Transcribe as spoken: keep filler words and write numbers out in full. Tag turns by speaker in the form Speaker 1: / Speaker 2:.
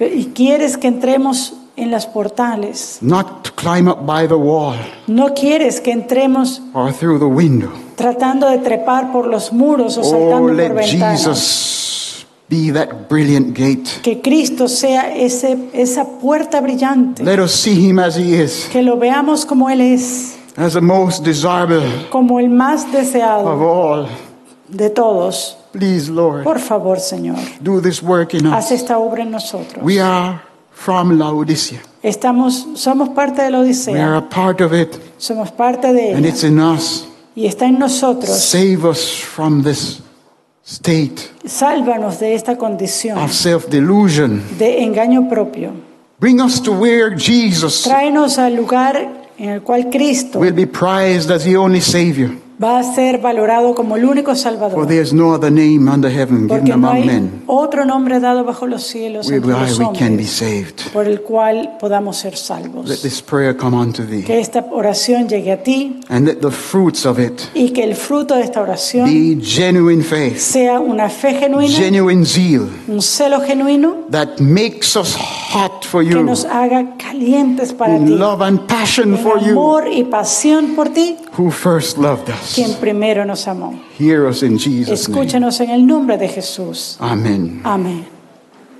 Speaker 1: Y quieres que entremos en las portales.
Speaker 2: Not to climb up by the wall
Speaker 1: No quieres que entremos
Speaker 2: or through the window.
Speaker 1: tratando de trepar por los muros o
Speaker 2: Oh,
Speaker 1: saltando por
Speaker 2: let
Speaker 1: ventanas.
Speaker 2: Jesus be that brilliant gate.
Speaker 1: Que Cristo sea ese, esa puerta brillante.
Speaker 2: Let us see him as he is,
Speaker 1: Que lo veamos como Él es,
Speaker 2: as the most desirable
Speaker 1: como el más
Speaker 2: of
Speaker 1: deseado
Speaker 2: all.
Speaker 1: de todos.
Speaker 2: Please, Lord,
Speaker 1: Por favor, Señor,
Speaker 2: do this work in
Speaker 1: haz
Speaker 2: us.
Speaker 1: esta obra en nosotros.
Speaker 2: We are from Laodicea.
Speaker 1: Estamos, somos parte de la
Speaker 2: We are
Speaker 1: Odisea,
Speaker 2: a part of it,
Speaker 1: somos parte de
Speaker 2: and
Speaker 1: ella
Speaker 2: it's in us.
Speaker 1: y está en nosotros.
Speaker 2: Save us from this state
Speaker 1: Sálvanos de esta condición
Speaker 2: of self-delusion.
Speaker 1: de engaño propio.
Speaker 2: Bring us to where Jesus
Speaker 1: Tráenos al lugar en el cual Cristo
Speaker 2: will be prized as the only Savior.
Speaker 1: va a ser valorado como el único
Speaker 2: For
Speaker 1: Salvador.
Speaker 2: there is no other name under heaven given
Speaker 1: Porque no
Speaker 2: among
Speaker 1: hay
Speaker 2: men
Speaker 1: otro nombre dado bajo los cielos entre
Speaker 2: whereby
Speaker 1: los
Speaker 2: we can be
Speaker 1: hombres
Speaker 2: saved.
Speaker 1: por el cual podamos ser
Speaker 2: Let
Speaker 1: salvos.
Speaker 2: this prayer come unto thee,
Speaker 1: Que esta oración llegue a ti
Speaker 2: and let the fruits of it
Speaker 1: y que el fruto de esta oración
Speaker 2: be genuine faith,
Speaker 1: sea una fe genuina,
Speaker 2: genuine zeal
Speaker 1: un celo genuino
Speaker 2: that makes us hot for
Speaker 1: que
Speaker 2: you,
Speaker 1: nos haga calientes para
Speaker 2: in
Speaker 1: ti,
Speaker 2: love and passion
Speaker 1: en
Speaker 2: for you,
Speaker 1: amor y pasión por ti,
Speaker 2: who first loved us.
Speaker 1: quien primero nos amó.
Speaker 2: Hear us in Jesus' name.
Speaker 1: Escúchanos en el nombre de Jesús.
Speaker 2: Amen.
Speaker 1: Amén.